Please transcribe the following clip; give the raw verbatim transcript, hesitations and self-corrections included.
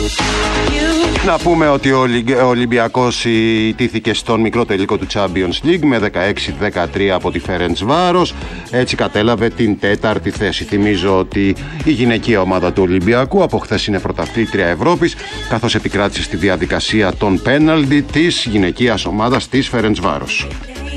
Να πούμε ότι ο Ολυμπιακός ιτήθηκε στον μικρό τελικό του Champions League με δεκαέξι δεκατρία από τη Φερεντσβάρος. Έτσι κατέλαβε την τέταρτη θέση. Θυμίζω ότι η γυναικεία ομάδα του Ολυμπιακού από χθες είναι πρωταθλήτρια Ευρώπης, καθώς επικράτησε στη διαδικασία των πέναλτι της γυναικείας ομάδας της Φερεντσβάρος.